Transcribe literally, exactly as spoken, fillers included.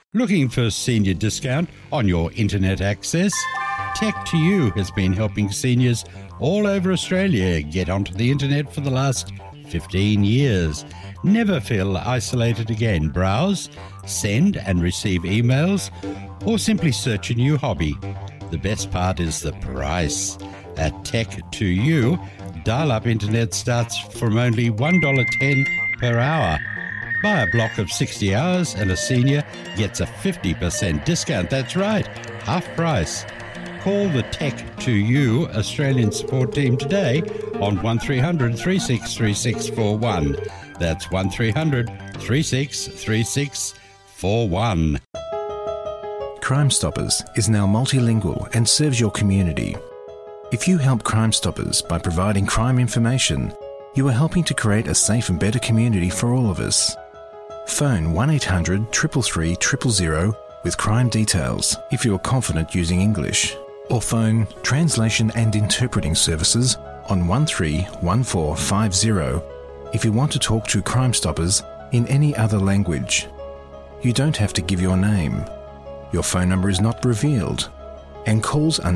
Looking for senior discount on your internet access? Tech to You has been helping seniors all over Australia get onto the internet for the last fifteen years. Never feel isolated again. Browse, send and receive emails, or simply search a new hobby. The best part is the price. At Tech to You, dial-up internet starts from only one dollar ten per hour. Buy a block of sixty hours and a senior gets a fifty percent discount. That's right, half price. Call the Tech to You Australian support team today on one three hundred, three six three six four one. That's one three hundred, three six three six four one. Crime Stoppers is now multilingual and serves your community. If you help Crime Stoppers by providing crime information, you are helping to create a safe and better community for all of us. Phone one eight hundred, three three three, zero zero with crime details if you are confident using English, or phone Translation and Interpreting Services on one three one four five zero if you want to talk to Crime Stoppers in any other language. You don't have to give your name. Your phone number is not revealed, and calls are